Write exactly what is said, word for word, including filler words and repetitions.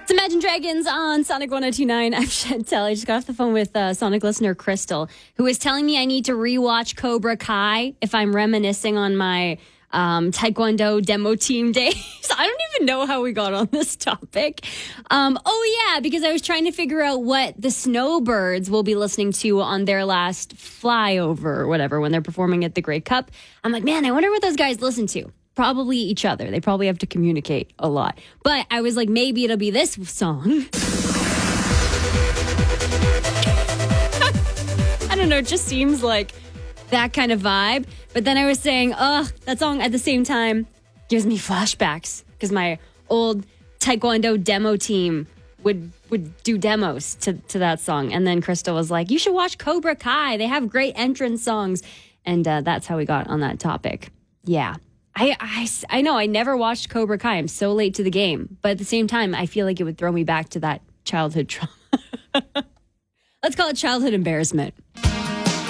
It's Imagine Dragons on Sonic one oh two point nine. I'm Chantel. I just got off the phone with uh, Sonic listener Crystal, who is telling me I need to rewatch Cobra Kai if I'm reminiscing on my um, Taekwondo demo team days. I don't even know how we got on this topic. Um, oh, yeah, because I was trying to figure out what the Snowbirds will be listening to on their last flyover or whatever when they're performing at the Grey Cup. I'm like, man, I wonder what those guys listen to. Probably each other. They probably have to communicate a lot. But I was like, maybe it'll be this song. I don't know. It just seems like that kind of vibe. But then I was saying, ugh, that song at the same time gives me flashbacks because my old Taekwondo demo team would would do demos to, to that song. And then Crystal was like, you should watch Cobra Kai. They have great entrance songs. And uh, that's how we got on that topic. Yeah. I, I, I know I never watched Cobra Kai. I'm so late to the game. But at the same time, I feel like it would throw me back to that childhood trauma. Let's call it childhood embarrassment.